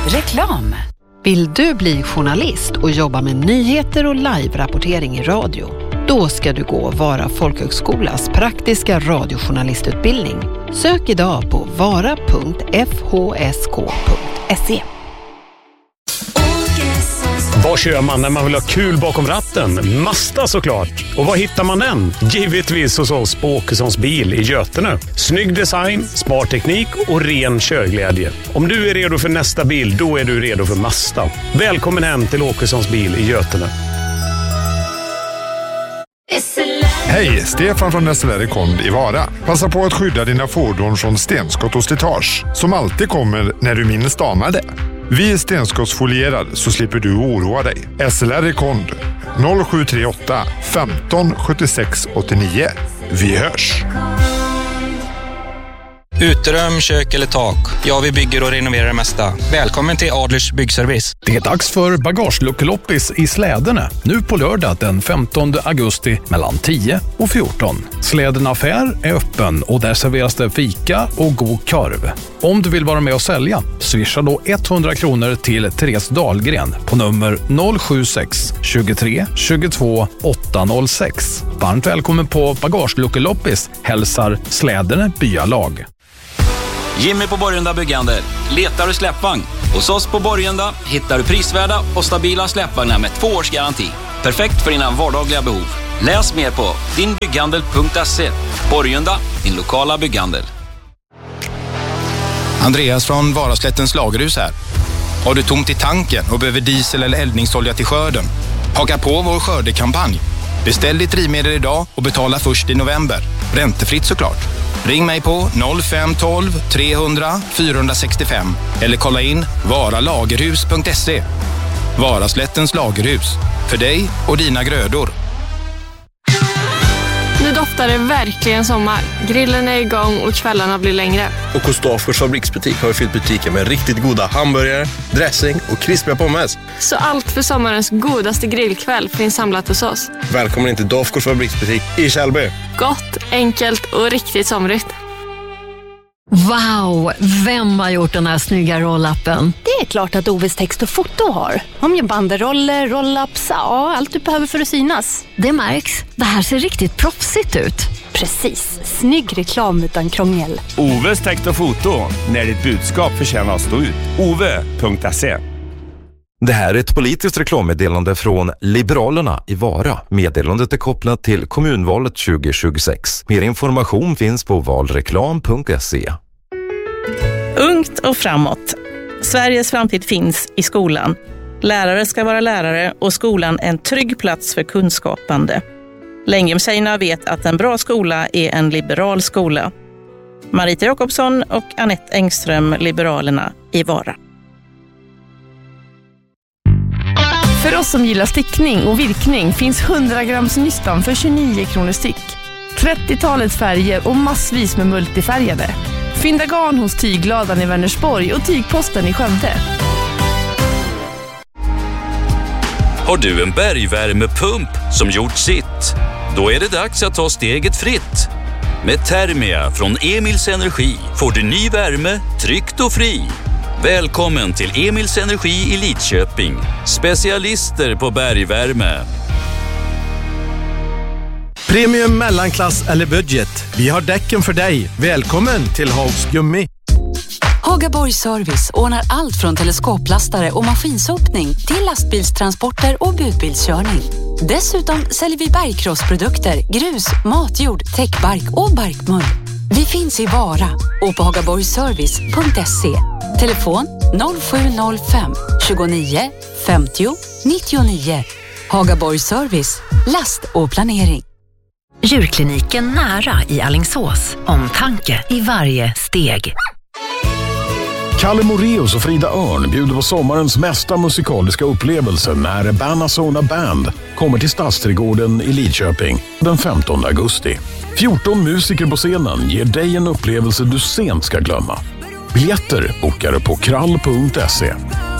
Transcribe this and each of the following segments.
Reklam. Vill du bli journalist och jobba med nyheter och live-rapportering i radio? Då ska du gå Vara folkhögskolas praktiska radiojournalistutbildning. Sök idag på vara.fhsk.se. Vad kör man när man vill ha kul bakom ratten? Mazda såklart. Och var hittar man den? Givetvis hos oss på Åkessons bil i Götene. Snygg design, smart teknik och ren körglädje. Om du är redo för nästa bil, då är du redo för Mazda. Välkommen hem till Åkessons bil i Götene. Hej, Stefan från SLR Kond i Vara. Passa på att skydda dina fordon från stenskott och slitage, som alltid kommer när du minst anar det. Vi är stenskottsfolierade så slipper du oroa dig. SLR Kond 0738 15 76 89. Vi hörs! Uterum, kök eller tak. Ja, vi bygger och renoverar det mesta. Välkommen till Adlers byggservice. Det är dags för bagageluckeloppis i Slädene. Nu på lördag den 15 augusti mellan 10 och 14. Slädene affär är öppen och där serveras det fika och god korv. Om du vill vara med och sälja, swisha då 100 kronor till Therese Dahlgren på nummer 076 23 22 806. Varmt välkommen på bagageluckeloppis, hälsar Slädene byalag. Jimmy på Borgenda Byggande. Letar du släppvagn? Hos oss på Borgenda hittar du prisvärda och stabila släppvagnar med 2 års garanti. Perfekt för dina vardagliga behov. Läs mer på dinbygghandel.se. Borgenda, din lokala bygghandel. Andreas från Varaslättens lagerhus här. Har du tomt i tanken och behöver diesel eller eldningsolja till skörden? Haka på vår skördekampanj. Beställ ditt drivmedel idag och betala först i november. Räntefritt såklart. Ring mig på 0512 300 465 eller kolla in varalagerhus.se. Varaslättens lagerhus. För dig och dina grödor. Nu doftar det verkligen sommar. Grillen är igång och kvällarna blir längre. Och hos Dafgårds fabriksbutik har vi fyllt butiken med riktigt goda hamburgare, dressing och krispiga pommes. Så allt för sommarens godaste grillkväll finns samlat hos oss. Välkommen in till Dafgårds fabriksbutik i Källby. Gott, enkelt och riktigt somrigt. Wow, vem har gjort den här snygga roll-upen? Det är klart att Oves text och foto har. Om jag banderoller, roll-ups, ja, allt du behöver för att synas. Det märks. Det här ser riktigt proffsigt ut. Precis, snygg reklam utan krångel. Oves text och foto, när ditt budskap förtjänar att stå ut. Ove.se. Det här är ett politiskt reklammeddelande från Liberalerna i Vara. Meddelandet är kopplat till kommunvalet 2026. Mer information finns på valreklam.se. Ungt och framåt. Sveriges framtid finns i skolan. Lärare ska vara lärare och skolan en trygg plats för kunskapande. Längrimstjejerna vet att en bra skola är en liberal skola. Marita Jakobsson och Anette Engström, Liberalerna i Vara. För oss som gillar stickning och virkning finns 100 grams nystan för 29 kronor styck. 30-talets färger och massvis med multifärgade. Fynda garn hos Tygladan i Vänersborg och Tygposten i Skövde. Har du en bergvärmepump som gjort sitt? Då är det dags att ta steget fritt. Med Thermia från Emils Energi får du ny värme, tryggt och fri. Välkommen till Emils Energi i Lidköping. Specialister på bergvärme. Premium, mellanklass eller budget. Vi har däcken för dig. Välkommen till Hags Gummi. Hagaborg Service ordnar allt från teleskoplastare och maskinsopning till lastbilstransporter och budbilskörning. Dessutom säljer vi bergkrossprodukter, grus, matjord, täckbark och barkmull. Vi finns i Vara och på hagaborgservice.se. Telefon 0705 29 50 99. Hagaborg Service, last och planering. Djurkliniken nära i Alingsås. Omtanke i varje steg. Kalle Moreus och Frida Örn bjuder på sommarens mesta musikaliska upplevelse när Banazona Band kommer till Stadsträdgården i Lidköping den 15 augusti. 14 musiker på scenen ger dig en upplevelse du sent ska glömma. Biljetter bokar du på krall.se.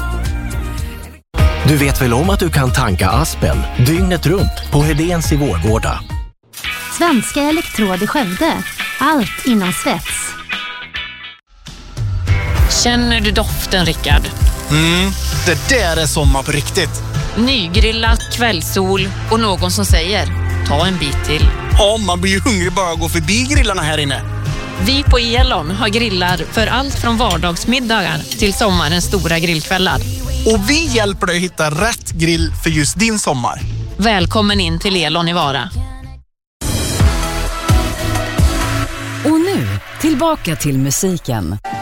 Du vet väl om att du kan tanka Aspen dygnet runt på Hedéns i Vårgårda. Svenska Elektrod i Skövde. Allt innan svets. Känner du doften, Rickard? Det där är sommar på riktigt. Nygrillat, kvällssol och någon som säger ta en bit till. Ja, man blir ju hungrig bara att gå förbi grillarna här inne. Vi på Elon har grillar för allt från vardagsmiddagar till sommarens stora grillkvällar. Och vi hjälper dig att hitta rätt grill för just din sommar. Välkommen in till Elon i Vara. Och nu, tillbaka till musiken.